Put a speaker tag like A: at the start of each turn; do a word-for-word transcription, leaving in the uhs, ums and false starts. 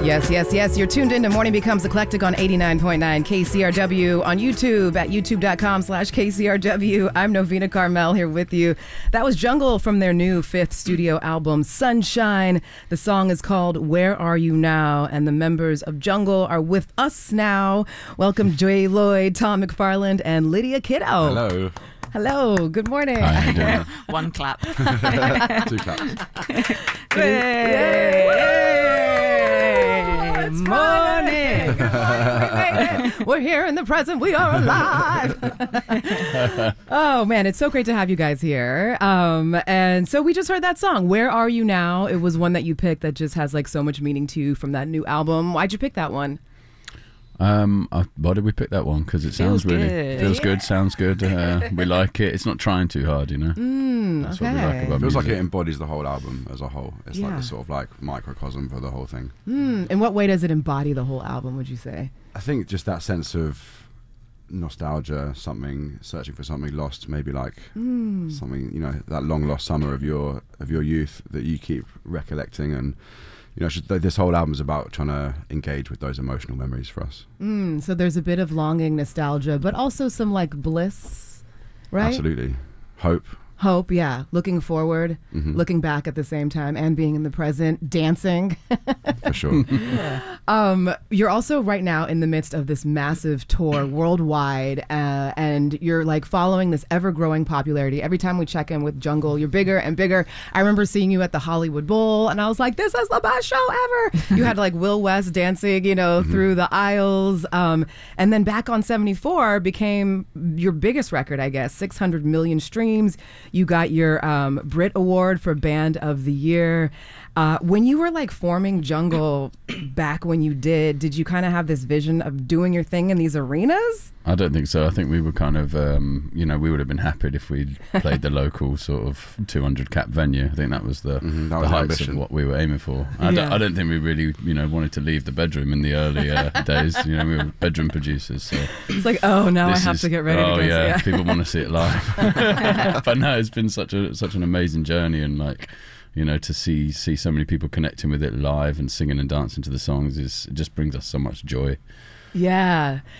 A: Yes, yes, yes. You're tuned in to Morning Becomes Eclectic on eighty-nine point nine K C R W, on YouTube at youtube.com slash KCRW. I'm Novena Carmel here with you. That was Jungle from their new fifth studio album, Sunshine. The song is called Where Are You Now? And the members of Jungle are with us now. Welcome Jay Lloyd, Tom McFarland, and Lydia Kiddo.
B: Hello.
A: Hello. Good morning.
B: Hi, how you doing?
C: One clap.
B: Two claps.
A: Yay. Yay. Morning. Good morning. We made it. We're here in the present. We are alive. Oh, man. It's so great to have you guys here. Um, and so we just heard that song, Where Are You Now? It was one that you picked that just has like so much meaning to you from that new album. Why'd you pick that one?
B: Um, uh, why did we pick that one? Because it sounds
C: Feels
B: really
C: good.
B: feels
A: Yeah.
B: good, sounds good. Uh, we like it. It's not trying too hard, you know.
A: Mm,
B: That's
A: okay.
B: what we like about
D: Feels
B: music.
D: like it embodies the whole album as a whole. It's like
A: Yeah.
D: the sort of like microcosm for the whole thing.
A: Mm, in what way does it embody the whole album, would you say?
D: I think just that sense of nostalgia, something searching for something lost, maybe like
A: Mm.
D: something, you know, that long lost summer of your of your youth that you keep recollecting. And you know, just, this whole album is about trying to engage with those emotional memories for us.
A: Mm, so there's a bit of longing, nostalgia, but also some like bliss, right?
D: Absolutely. Hope.
A: Hope, yeah. Looking forward,
D: Mhm.
A: looking back at the same time, and being in the present, dancing.
D: For sure.
A: Um, you're also right now in the midst of this massive tour worldwide, uh, and you're like following this ever-growing popularity. Every time we check in with Jungle, you're bigger and bigger. I remember seeing you at the Hollywood Bowl, and I was like, this is the best show ever. You had like Will West dancing, you know,
D: Mm-hmm.
A: through the aisles. Um, and then Back on seventy-four became your biggest record, I guess, six hundred million streams. You got your um, Brit Award for Band of the Year. Uh, when you were like forming Jungle back when you did, did you kind of have this vision of doing your thing in these arenas?
B: I don't think so. I think we were kind of, um, you know, we would have been happy if we'd played the local sort of two hundred cap venue. I think that was the,
D: Mhm, that
B: the
D: was the
B: heights
D: ambition.
B: of what we were aiming for. I,
A: Yeah.
B: don't, I don't think we really, you know, wanted to leave the bedroom in the early uh, days. You know, we were bedroom producers. So
A: It's like, oh, now I
B: this
A: have
B: is-
A: to get ready
B: oh
A: to go
B: yeah,
A: see it.
B: people want to see it live. But no, it's been such a such an amazing journey, and like, you know, to see see so many people connecting with it live and singing and dancing to the songs is it just brings us so much joy.
A: Yeah.